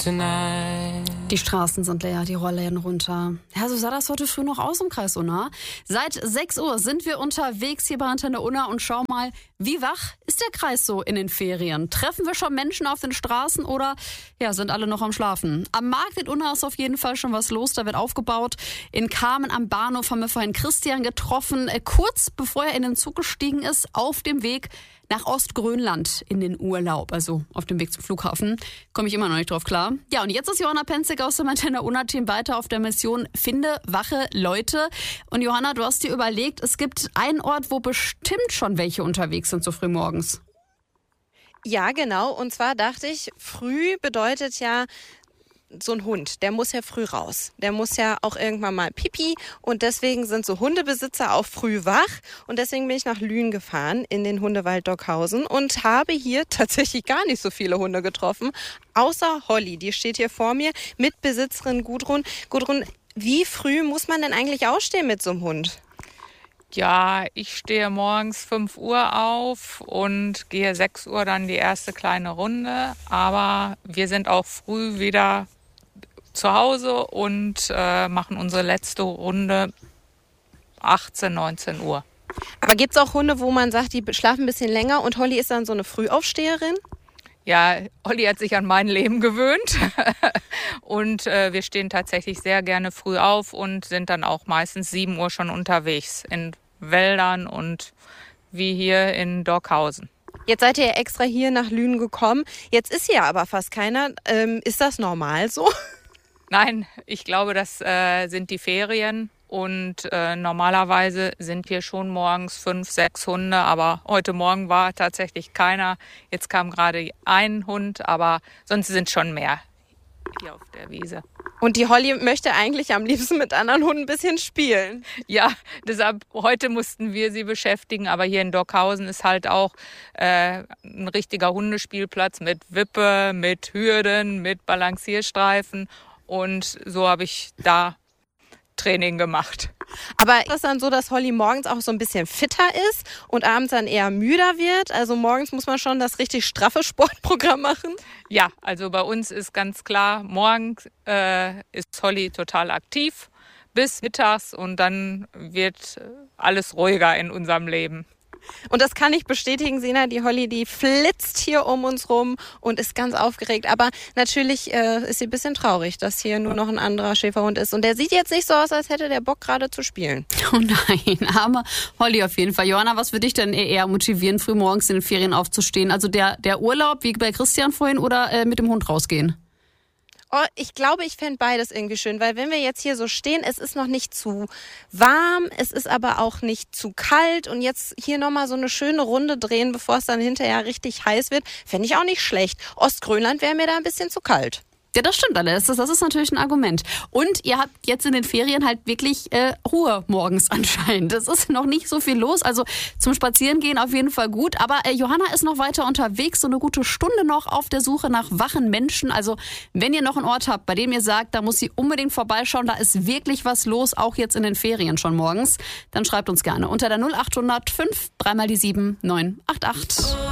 tonight. Die Straßen sind leer, die Rollläden runter. Ja, so sah das heute früh noch aus im Kreis Unna. Seit 6 Uhr sind wir unterwegs hier bei Antenne Unna und schau mal, wie wach ist der Kreis so in den Ferien? Treffen wir schon Menschen auf den Straßen oder ja, sind alle noch am Schlafen? Am Markt in Unna ist auf jeden Fall schon was los, da wird aufgebaut. In Kamen am Bahnhof haben wir vorhin Christian getroffen, kurz bevor er in den Zug gestiegen ist, auf dem Weg nach Ostgrönland in den Urlaub, also auf dem Weg zum Flughafen. Komme ich immer noch nicht drauf klar. Ja, und jetzt ist Johanna Penzig aus dem Antenne Unna-Team weiter auf der Mission Finde wache Leute. Und Johanna, du hast dir überlegt, es gibt einen Ort, wo bestimmt schon welche unterwegs sind so früh morgens. Ja, genau. Und zwar dachte ich, früh bedeutet ja, so ein Hund, der muss ja früh raus. Der muss ja auch irgendwann mal Pipi und deswegen sind so Hundebesitzer auch früh wach. Und deswegen bin ich nach Lünen gefahren in den Hundewald Dockhausen und habe hier tatsächlich gar nicht so viele Hunde getroffen, außer Holly. Die steht hier vor mir mit Besitzerin Gudrun. Gudrun, wie früh muss man denn eigentlich aufstehen mit so einem Hund? Ja, ich stehe morgens 5 Uhr auf und gehe 6 Uhr dann die erste kleine Runde. Aber wir sind auch früh wieder zu Hause und machen unsere letzte Runde 18, 19 Uhr. Aber gibt es auch Hunde, wo man sagt, die schlafen ein bisschen länger und Holly ist dann so eine Frühaufsteherin? Ja, Holly hat sich an mein Leben gewöhnt und wir stehen tatsächlich sehr gerne früh auf und sind dann auch meistens 7 Uhr schon unterwegs in Wäldern und wie hier in Dockhausen. Jetzt seid ihr ja extra hier nach Lünen gekommen. Jetzt ist hier aber fast keiner. Ist das normal so? Nein, ich glaube, das sind die Ferien. Und normalerweise sind hier schon morgens 5, 6 Hunde, aber heute Morgen war tatsächlich keiner. Jetzt kam gerade ein Hund, aber sonst sind schon mehr hier auf der Wiese. Und die Holly möchte eigentlich am liebsten mit anderen Hunden ein bisschen spielen. Ja, deshalb heute mussten wir sie beschäftigen, aber hier in Dockhausen ist halt auch ein richtiger Hundespielplatz mit Wippe, mit Hürden, mit Balancierstreifen und so habe ich da Training gemacht. Aber ist es dann so, dass Holly morgens auch so ein bisschen fitter ist und abends dann eher müder wird? Also morgens muss man schon das richtig straffe Sportprogramm machen? Ja, also bei uns ist ganz klar, morgens ist Holly total aktiv bis mittags und dann wird alles ruhiger in unserem Leben. Und das kann ich bestätigen, Sina, die Holly, die flitzt hier um uns rum und ist ganz aufgeregt. Aber natürlich ist sie ein bisschen traurig, dass hier nur noch ein anderer Schäferhund ist. Und der sieht jetzt nicht so aus, als hätte der Bock gerade zu spielen. Oh nein, arme Holly auf jeden Fall. Johanna, was würde dich denn eher motivieren, früh morgens in den Ferien aufzustehen? Also der Urlaub, wie bei Christian vorhin, oder mit dem Hund rausgehen? Oh, ich glaube, ich fände beides irgendwie schön, weil wenn wir jetzt hier so stehen, es ist noch nicht zu warm, es ist aber auch nicht zu kalt und jetzt hier nochmal so eine schöne Runde drehen, bevor es dann hinterher richtig heiß wird, fände ich auch nicht schlecht. Ostgrönland wäre mir da ein bisschen zu kalt. Ja, das stimmt alles. Das ist natürlich ein Argument. Und ihr habt jetzt in den Ferien halt wirklich Ruhe morgens anscheinend. Es ist noch nicht so viel los. Also zum Spazierengehen auf jeden Fall gut. Aber Johanna ist noch weiter unterwegs, so eine gute Stunde noch auf der Suche nach wachen Menschen. Also wenn ihr noch einen Ort habt, bei dem ihr sagt, da muss sie unbedingt vorbeischauen, da ist wirklich was los, auch jetzt in den Ferien schon morgens, dann schreibt uns gerne unter der 0800 5 3 mal die 7 988.